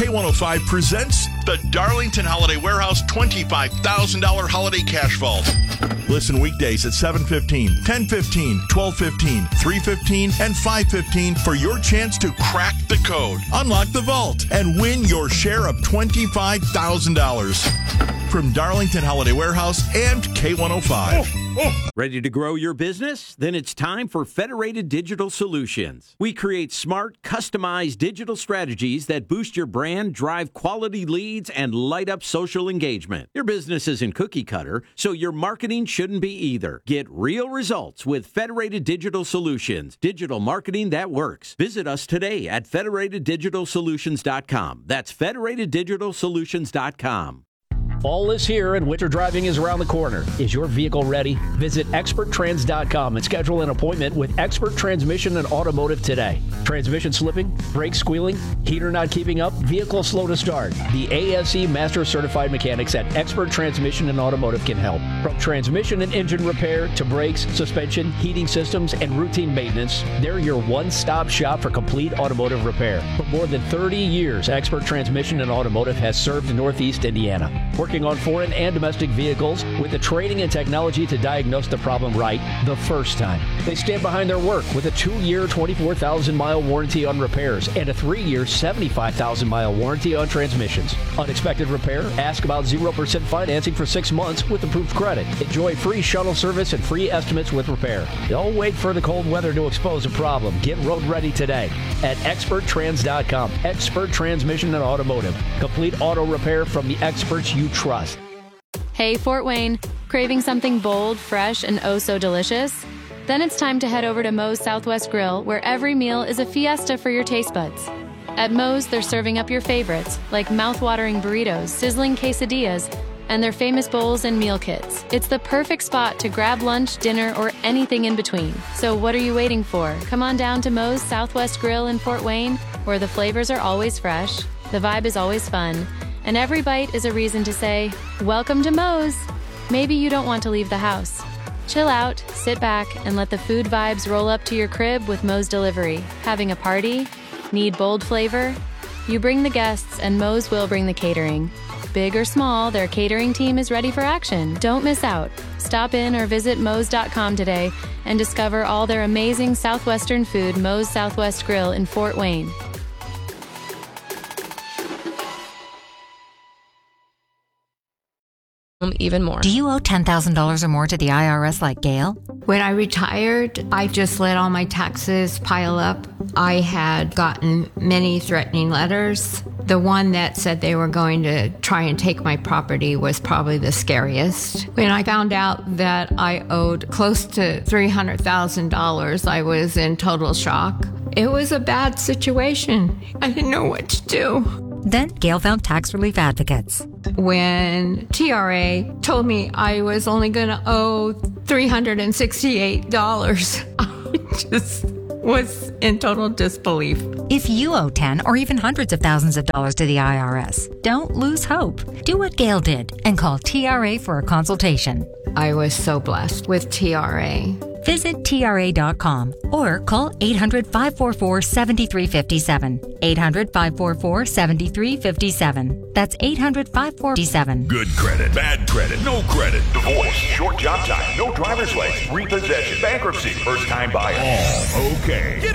K105 presents the Darlington Holiday Warehouse $25,000 Holiday Cash Vault. Listen weekdays at 7:15, 10:15, 12:15, 3:15, and 5:15 for your chance to crack the code, unlock the vault, and win your share of $25,000. From Darlington Holiday Warehouse and K105. Ready to grow your business? Then it's time for Federated Digital Solutions. We create smart, customized digital strategies that boost your brand, drive quality leads, and light up social engagement. Your business isn't cookie cutter, so your marketing shouldn't be either. Get real results with Federated Digital Solutions. Digital marketing that works. Visit us today at federateddigitalsolutions.com. That's federateddigitalsolutions.com. Fall is here and winter driving is around the corner. Is your vehicle ready? Visit experttrans.com and schedule an appointment with Expert Transmission and Automotive today. Transmission slipping, brake squealing, heater not keeping up, vehicle slow to start. The ASE Master Certified Mechanics at Expert Transmission and Automotive can help. From transmission and engine repair to brakes, suspension, heating systems, and routine maintenance, they're your one-stop shop for complete automotive repair. For more than 30 years, Expert Transmission and Automotive has served Northeast Indiana. Working on foreign and domestic vehicles with the training and technology to diagnose the problem right the first time. They stand behind their work with a 2-year, 24,000-mile warranty on repairs and a 3-year, 75,000-mile warranty on transmissions. Unexpected repair? Ask about 0% financing for 6 months with approved credit. Enjoy free shuttle service and free estimates with repair. Don't wait for the cold weather to expose a problem. Get road ready today at experttrans.com. Expert Transmission and Automotive. Complete auto repair from the experts you trust. Hey, Fort Wayne, craving something bold, fresh, and oh so delicious? Then it's time to head over to Moe's Southwest Grill, where every meal is a fiesta for your taste buds. At Moe's, they're serving up your favorites, like mouth-watering burritos, sizzling quesadillas, and their famous bowls and meal kits. It's the perfect spot to grab lunch, dinner, or anything in between. So what are you waiting for? Come on down to Moe's Southwest Grill in Fort Wayne, where the flavors are always fresh, the vibe is always fun, and every bite is a reason to say, welcome to Moe's. Maybe you don't want to leave the house. Chill out, sit back, and let the food vibes roll up to your crib with Moe's Delivery. Having a party? Need bold flavor? You bring the guests, and Moe's will bring the catering. Big or small, their catering team is ready for action. Don't miss out. Stop in or visit Moe's.com today and discover all their amazing Southwestern food. Moe's Southwest Grill in Fort Wayne. Even more. Do you owe $10,000 or more to the IRS like Gail? When I retired, I just let all my taxes pile up. I had gotten many threatening letters. The one that said they were going to try and take my property was probably the scariest. When I found out that I owed close to $300,000, I was in total shock. It was a bad situation. I didn't know what to do. Then Gail found tax relief advocates. When TRA told me I was only going to owe $368, I just was in total disbelief. If you owe 10 or even hundreds of thousands of dollars to the IRS, don't lose hope. Do what Gail did and call TRA for a consultation. I was so blessed with TRA. Visit TRA.com or call 800-544-7357. 800-544-7357. That's 800-547. Good credit, bad credit, no credit, divorce, short job time, no driver's license, repossession, bankruptcy, first time buyer. All okay.